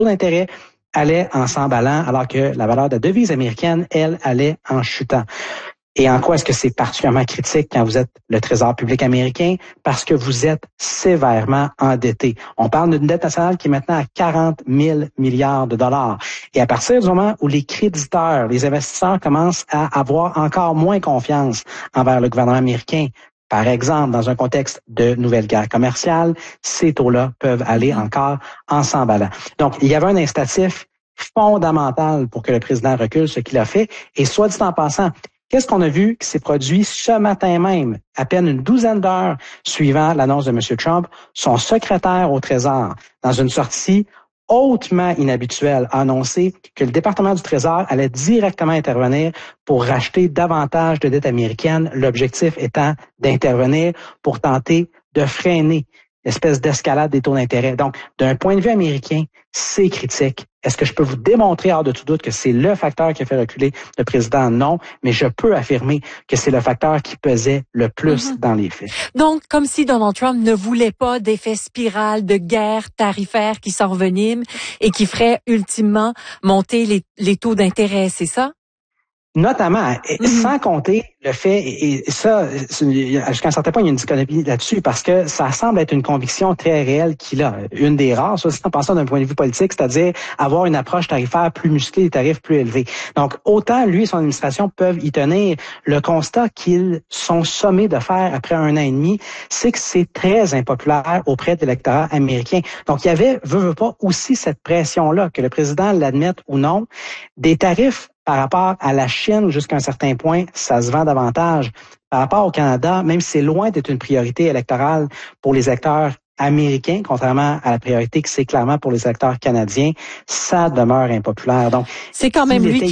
taux d'intérêt allait en s'emballant, alors que la valeur de la devise américaine, elle, allait en chutant. Et en quoi est-ce que c'est particulièrement critique quand vous êtes le Trésor public américain? Parce que vous êtes sévèrement endetté. On parle d'une dette nationale qui est maintenant à 40 000 milliards de dollars. Et à partir du moment où les créditeurs, les investisseurs commencent à avoir encore moins confiance envers le gouvernement américain, par exemple, dans un contexte de nouvelle guerre commerciale, ces taux-là peuvent aller encore en s'emballant. Donc, il y avait un incitatif fondamental pour que le président recule, ce qu'il a fait. Et soit dit en passant, qu'est-ce qu'on a vu qui s'est produit ce matin même, à peine une douzaine d'heures suivant l'annonce de M. Trump, son secrétaire au Trésor, dans une sortie hautement inhabituelle, a annoncé que le département du Trésor allait directement intervenir pour racheter davantage de dettes américaines, l'objectif étant d'intervenir pour tenter de freiner l'espèce d'escalade des taux d'intérêt. Donc, d'un point de vue américain, c'est critique. Est-ce que je peux vous démontrer hors de tout doute que c'est le facteur qui a fait reculer le président? Non, mais je peux affirmer que c'est le facteur qui pesait le plus dans les faits. Donc, comme si Donald Trump ne voulait pas d'effet spirale de guerre tarifaire qui s'envenime et qui ferait ultimement monter les taux d'intérêt, c'est ça? Notamment, sans compter le fait, et ça, jusqu'à un certain point, il y a une dichotomie là-dessus, parce que ça semble être une conviction très réelle qu'il a. Une des rares, ça, en pensant d'un point de vue politique, c'est-à-dire avoir une approche tarifaire plus musclée, des tarifs plus élevés. Donc, autant lui et son administration peuvent y tenir, le constat qu'ils sont sommés de faire après 1 an et demi, c'est que c'est très impopulaire auprès de l'électorat américain. Donc, il y avait, veut pas, aussi cette pression-là, que le président l'admette ou non, des tarifs par rapport à la Chine, jusqu'à un certain point, ça se vend davantage. Par rapport au Canada, même si c'est loin d'être une priorité électorale pour les électeurs américains, contrairement à la priorité que c'est clairement pour les électeurs canadiens, ça demeure impopulaire. Donc, c'est quand même lui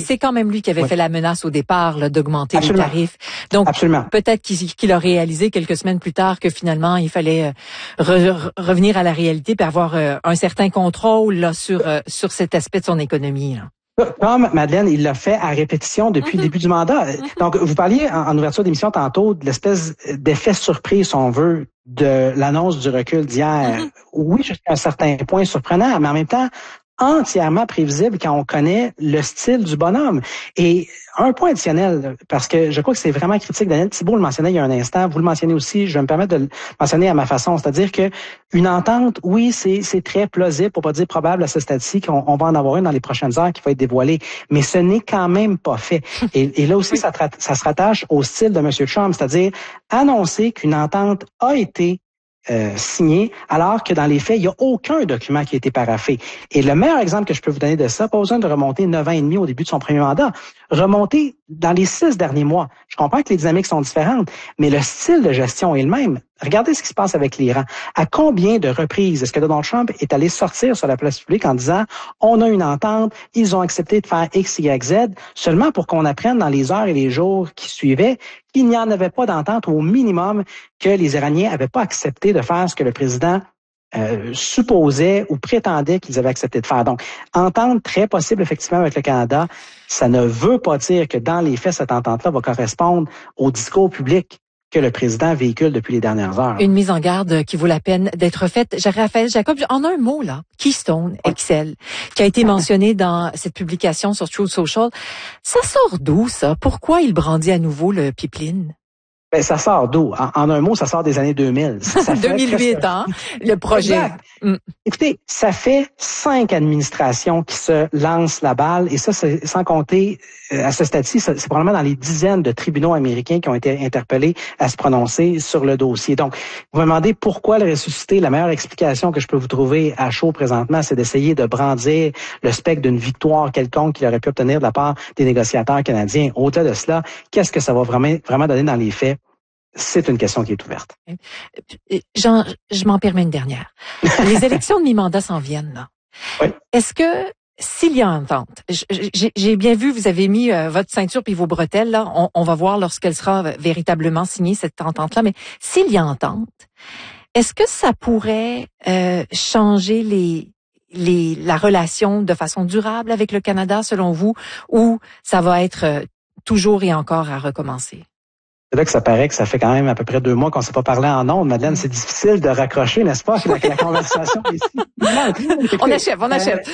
qui avait fait la menace au départ là, d'augmenter les tarifs. Donc, peut-être qu'il a réalisé quelques semaines plus tard que finalement il fallait revenir à la réalité et avoir un certain contrôle là, sur cet aspect de son économie. Là. Comme Madeleine, il l'a fait à répétition depuis le début du mandat. Donc, vous parliez en ouverture d'émission tantôt de l'espèce d'effet surprise, si on veut, de l'annonce du recul d'hier. Oui, jusqu'à un certain point surprenant, mais en même temps entièrement prévisible quand on connaît le style du bonhomme. Et un point additionnel, parce que je crois que c'est vraiment critique, Daniel Thibault le mentionnait il y a un instant, vous le mentionnez aussi, je vais me permettre de le mentionner à ma façon, c'est-à-dire que une entente, oui, c'est très plausible, pour pas dire probable à ce stade-ci, qu'on va en avoir une dans les prochaines heures qui va être dévoilée, mais ce n'est quand même pas fait. Et là aussi, ça se rattache au style de M. Trump, c'est-à-dire annoncer qu'une entente a été signé, alors que dans les faits, il n'y a aucun document qui a été paraphé. Et le meilleur exemple que je peux vous donner de ça, pas besoin de remonter 9 ans et demi au début de son premier mandat, remonter dans les 6 derniers mois. Je comprends que les dynamiques sont différentes, mais le style de gestion est le même. Regardez ce qui se passe avec l'Iran. À combien de reprises est-ce que Donald Trump est allé sortir sur la place publique en disant « On a une entente, ils ont accepté de faire X, Y, Z », seulement pour qu'on apprenne dans les heures et les jours qui suivaient qu'il n'y en avait pas d'entente, au minimum que les Iraniens n'avaient pas accepté de faire ce que le président supposait ou prétendait qu'ils avaient accepté de faire. Donc, entente très possible effectivement avec le Canada, ça ne veut pas dire que dans les faits, cette entente-là va correspondre au discours public que le président véhicule depuis les dernières heures. Une mise en garde qui vaut la peine d'être faite. Raphaël Jacob, en un mot, là, Keystone XL, qui a été mentionné dans cette publication sur Truth Social, ça sort d'où, ça? Pourquoi il brandit à nouveau le pipeline? Ben, ça sort d'où? En un mot, ça sort des années 2000. Ça 2008, hein? Le projet. Écoutez, ça fait 5 administrations qui se lancent la balle, et ça, c'est sans compter, à ce stade-ci, c'est probablement dans les dizaines de tribunaux américains qui ont été interpellés à se prononcer sur le dossier. Donc, vous me demandez pourquoi le ressusciter. La meilleure explication que je peux vous trouver à chaud présentement, c'est d'essayer de brandir le spectre d'une victoire quelconque qu'il aurait pu obtenir de la part des négociateurs canadiens. Au-delà de cela, qu'est-ce que ça va vraiment donner dans les faits? C'est une question qui est ouverte. Jean, je m'en permets une dernière. Les élections de mi-mandat s'en viennent, là. Oui. Est-ce que, s'il y a entente, j'ai bien vu, vous avez mis votre ceinture puis vos bretelles, là. On va voir lorsqu'elle sera véritablement signée, cette entente-là. Mais s'il y a entente, est-ce que ça pourrait changer la relation de façon durable avec le Canada, selon vous, ou ça va être toujours et encore à recommencer? C'est là que ça paraît que ça fait quand même à peu près 2 mois qu'on ne s'est pas parlé en ondes. Madeleine, c'est difficile de raccrocher, n'est-ce pas, la conversation ici. On achève.